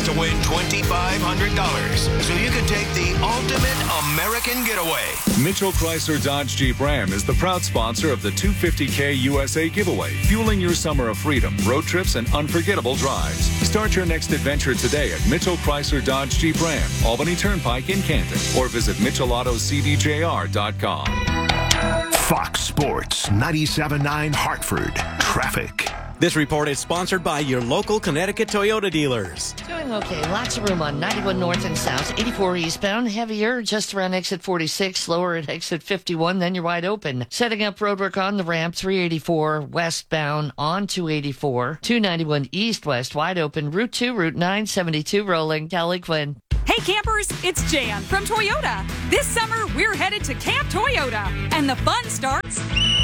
to win $2,500 so you can take the ultimate American getaway. Mitchell Chrysler Dodge Jeep Ram is the proud sponsor of the 250K USA giveaway, fueling your summer of freedom, road trips, and unforgettable drives. Start your next adventure today at Mitchell Chrysler Dodge Jeep Ram, Albany Turnpike in Canton, or visit MitchellAutoCDJR.com. Fox Sports 97.9 Hartford. Traffic. This report is sponsored by your local Connecticut Toyota dealers. Doing okay. Lots of room on 91 north and south, 84 eastbound, heavier just around exit 46, slower at exit 51, then you're wide open. Setting up roadwork on the ramp, 384 westbound on 284, 291 east-west, wide open, Route 2, Route 972 rolling. Kelly Quinn. Hey campers, it's Jan from Toyota. This summer, we're headed to Camp Toyota, and the fun starts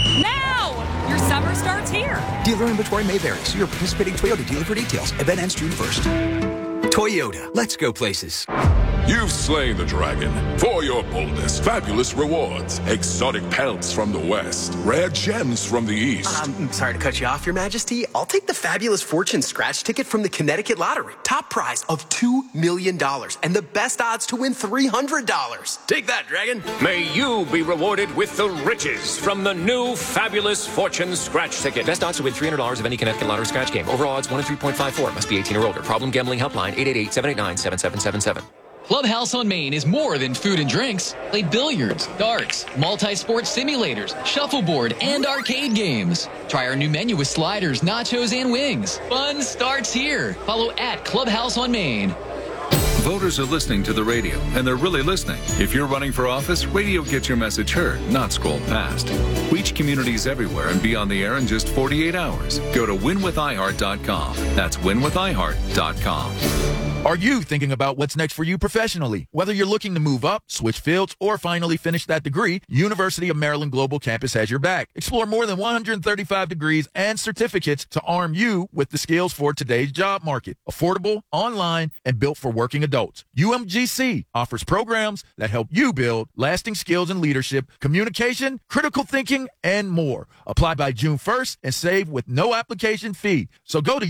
now. Your summer starts here. Dealer inventory may vary. See your participating Toyota dealer for details. Event ends June 1st. Toyota, let's go places. You've slain the dragon. For your boldness, fabulous rewards, exotic pelts from the west, rare gems from the east. I'm sorry to cut you off, Your Majesty. I'll take the fabulous fortune scratch ticket from the Connecticut Lottery. Top prize of $2 million and the best odds to win $300. Take that, dragon. May you be rewarded with the riches from the new fabulous fortune scratch ticket. Best odds to win $300 of any Connecticut Lottery scratch game. Overall odds 1 in 3.54. Must be 18 or older. Problem gambling helpline 888-789-7777. Clubhouse on Main is more than food and drinks. Play billiards, darts, multi-sport simulators, shuffleboard, and arcade games. Try our new menu with sliders, nachos, and wings. Fun starts here. Follow at Clubhouse on Main. Voters are listening to the radio, and they're really listening. If you're running for office, radio gets your message heard, not scrolled past. Reach communities everywhere and be on the air in just 48 hours. Go to winwithiheart.com. That's winwithiheart.com. Are you thinking about what's next for you professionally? Whether you're looking to move up, switch fields, or finally finish that degree, University of Maryland Global Campus has your back. Explore more than 135 degrees and certificates to arm you with the skills for today's job market. Affordable, online, and built for working adults. UMGC offers programs that help you build lasting skills in leadership, communication, critical thinking, and more. Apply by June 1st and save with no application fee. So go to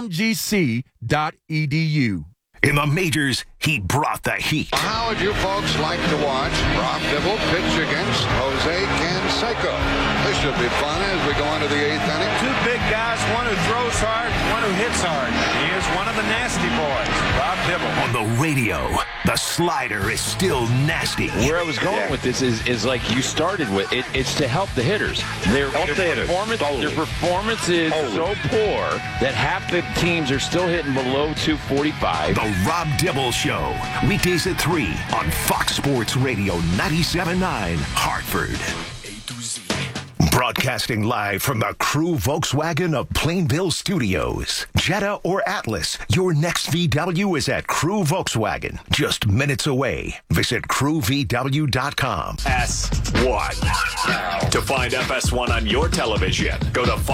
umgc.edu. In the majors, he brought the heat. How would you folks like to watch Rob Dibble pitch against Jose Canseco? This should be fun as we go into the 8th inning. Two big guys, one who throws hard, one who hits hard. He is one of the nasty boys, Rob Dibble. On the radio, the slider is still nasty. Where I was going with this is like you started with, it's to help the hitters. Their performance is so poor that half the teams are still hitting below 245. The Rob Dibble Show, weekdays at 3 on Fox Sports Radio 97.9 Hartford. Broadcasting live from the Crew Volkswagen of Plainville Studios. Jetta or Atlas, your next VW is at Crew Volkswagen. Just minutes away. Visit crewvw.com. FS1. To find FS1 on your television, go to